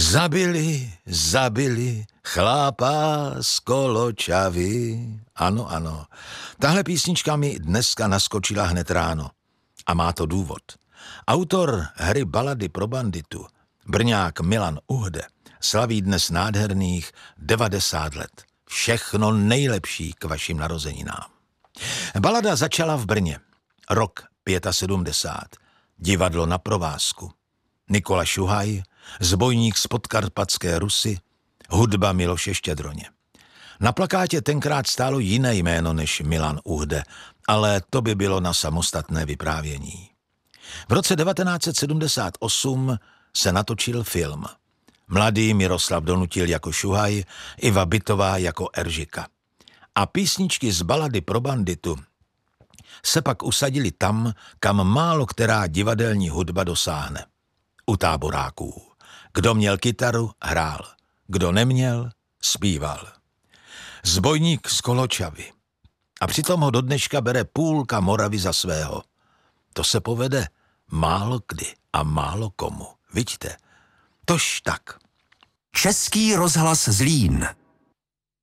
Zabili chlápa z Koločavy. Ano, ano. Tahle písnička mi dneska naskočila hned ráno. A má to důvod. Autor hry Balady pro banditu, Brňák Milan Uhde, slaví dnes nádherných 90 let. Všechno nejlepší k vašim narozeninám. Balada začala v Brně. Rok 75. Divadlo Na provázku. Nikola Šuhaj, zbojník z Podkarpatské Rusy, hudba Miloše Štědroně. Na plakátě tenkrát stálo jiné jméno než Milan Uhde, ale to by bylo na samostatné vyprávění. V roce 1978 se natočil film. Mladý Miroslav Donutil jako Šuhaj, Iva Bytová jako Eržika. A písničky z Balady pro banditu se pak usadili tam, kam málo která divadelní hudba dosáhne. U táboráků. Kdo měl kytaru, hrál. Kdo neměl, zpíval. Zbojník z Koločavy. A přitom ho do dneška bere půlka Moravy za svého. To se povede málo kdy a málo komu. Vidíte? Tož tak. Český rozhlas Zlín.